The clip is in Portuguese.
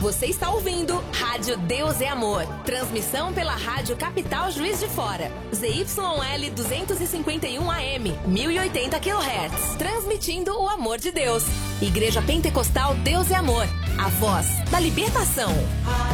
Você está ouvindo Rádio Deus é Amor. Transmissão pela Rádio Capital Juiz de Fora. ZYL 251 AM, 1080 kHz. Transmitindo o amor de Deus. Igreja Pentecostal Deus é Amor. A voz da libertação.